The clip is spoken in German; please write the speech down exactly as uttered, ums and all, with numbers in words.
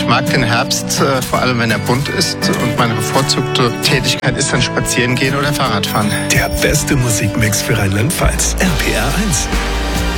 mag den Herbst, äh, vor allem wenn er bunt ist. Und meine bevorzugte Tätigkeit ist dann Spazieren gehen oder Fahrradfahren. Der beste Musikmix für Rheinland-Pfalz. R P R eins.